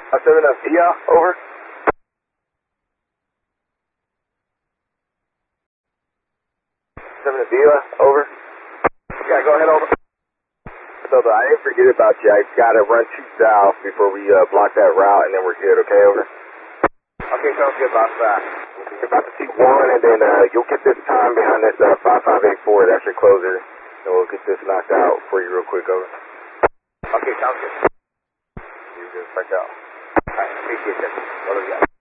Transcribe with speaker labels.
Speaker 1: 7 Via, over. 7 Via, over. Yeah, go ahead, over. So I didn't forget about you. I gotta run 2 south before we block that route, and then we're good, okay, over? Okay, sounds good, boss. You're about to see 1, and then you'll get this time behind this 5584. That's your closer, and we'll get this knocked out for you real quick, over. Okay, sounds good. You're good, back out. Alright, appreciate that. What do we got?